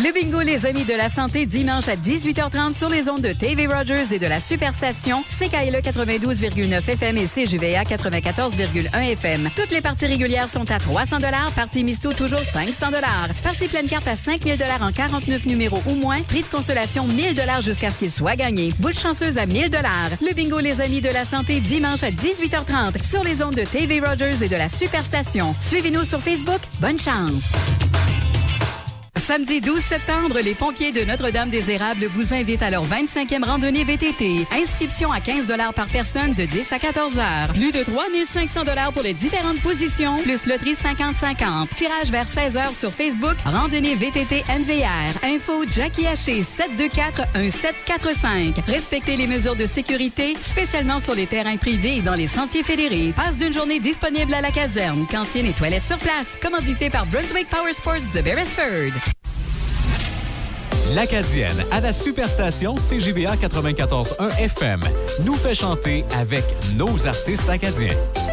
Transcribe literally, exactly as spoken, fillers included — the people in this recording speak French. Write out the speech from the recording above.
Le bingo Les Amis de la Santé dimanche à dix-huit heures trente sur les ondes de T V Rogers et de la Superstation, C K L E quatre-vingt-douze virgule neuf F M et C J V A quatre-vingt-quatorze virgule un F M. Toutes les parties régulières sont à trois cents dollars, partie misto toujours cinq cents dollars. Partie pleine carte à cinq mille dollars en quarante-neuf numéros ou moins. Prix de consolation mille dollars jusqu'à ce qu'il soit gagné. Boule chanceuse à mille dollars. Le bingo Les Amis de la Santé dimanche à dix-huit heures trente sur les ondes de T V Rogers et de la Superstation. Suivez-nous sur Facebook. Bonne chance! Samedi douze septembre, les pompiers de Notre-Dame-des-Érables vous invitent à leur vingt-cinquième randonnée V T T. Inscription à quinze dollars par personne de dix à quatorze heures. Plus de trois mille cinq cents dollars pour les différentes positions, plus loterie cinquante cinquante. Tirage vers seize heures sur Facebook. Randonnée V T T N V R. Info Jackie Haché sept deux quatre un sept quatre cinq. Respectez les mesures de sécurité, spécialement sur les terrains privés et dans les sentiers fédérés. Passe d'une journée disponible à la caserne. Cantine et toilettes sur place. Commandité par Brunswick Power Sports de Beresford. L'Acadienne, à la Superstation C J V A quatre-vingt-quatorze virgule un F M, nous fait chanter avec nos artistes acadiens.